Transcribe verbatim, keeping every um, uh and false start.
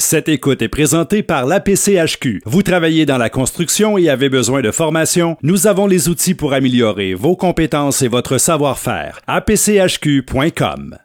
Cette écoute est présentée par l'A P C H Q. Vous travaillez dans la construction et avez besoin de formation? Nous avons les outils pour améliorer vos compétences et votre savoir-faire. A P C H Q point com